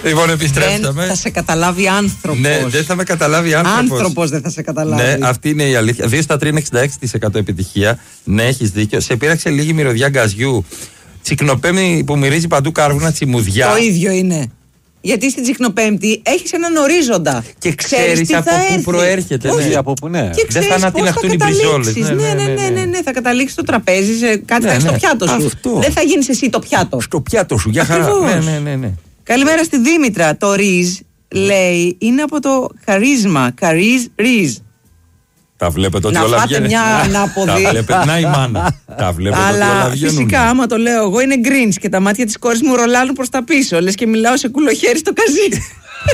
Λοιπόν, επιστρέψαμε. Δεν θα σε καταλάβει άνθρωπος. Ναι, δεν θα με καταλάβει άνθρωπος. Άνθρωπος δεν θα σε καταλάβει. Ναι, αυτή είναι η αλήθεια. 2 στα 3 είναι 66% επιτυχία. Ναι, έχεις δίκιο. Σε πείραξε λίγη μυρωδιά γκαζιού. Τσικνοπέμπτη που μυρίζει παντού κάρβουνα τσιμουδιά. Το ίδιο είναι. Γιατί στην Τσικνοπέμπτη έχεις έναν ορίζοντα. Και ξέρεις από πού προέρχεται. Όχι, από πού, ναι. Και ξέρεις πώς θα καταλήξεις. Ναι, θα καταλήξεις στο τραπέζι, σε κάτι θα έχεις στο πιάτο σου. Αυτό. Δεν θα γίνεις εσύ το πιάτο. Στο πιάτο σου, για χαρά. Ναι. Καλημέρα στη Δήμητρα. Το ριζ λέει είναι από το χαρίσμα. Ριζ. Τα βλέπετε ότι όλα βγαίνουν. Να φάτε μια ανάποδη. Να η μάνα. Τα βλέπετε ότι όλα βγαίνουν. Φυσικά, άμα το λέω εγώ, είναι γκρίνς και τα μάτια της κόρης μου ρολάρουν προς τα πίσω. Λες και μιλάω σε κουλοχέρι στο καζί.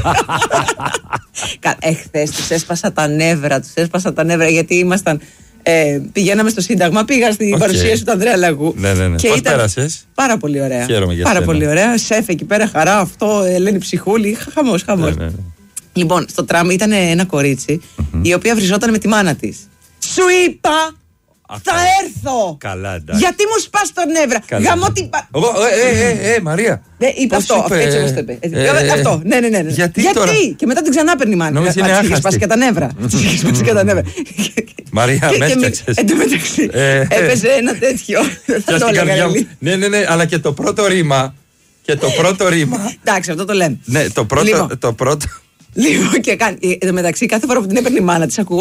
Εχθές τους έσπασα τα νεύρα γιατί ήμασταν. Πηγαίναμε στο Σύνταγμα, πήγα στην παρουσίαση του Ανδρέα Λαγού. Ναι. Πώς πέρασες? Πάρα πολύ ωραία. Χαίρομαι για πάρα πολύ ωραία. Σεφ εκεί πέρα, χαρά, αυτό, Ελένη Ψυχούλη. Χαμός. Ναι. Λοιπόν, στο τραμ ήταν ένα κορίτσι η οποία βριζόταν με τη μάνα της. Σου είπα! Θα έρθω! Καλά, εντάξει. Γιατί μου σπάς τα νεύρα! Γαμώ την. Μαρία! Είπε αυτό, έτσι όπως το είπε. Αυτό, ναι. Γιατί? Και μετά την ξανά παίρνει η μάνα. Νόμιζε είναι άχαστη. Σπάσει και τα νεύρα. Μαρία, με έφτιαξες. Εν τω μεταξύ, έπαιζε ένα τέτοιο. Θα το έλεγα. Ναι, αλλά και το πρώτο ρήμα. Εντάξει, αυτό το λέμε. Ναι, το πρώτο. Λοιπόν, και κάνει. Εν τω μεταξύ, κάθε φορά που την έπαιρνε η μάνα της,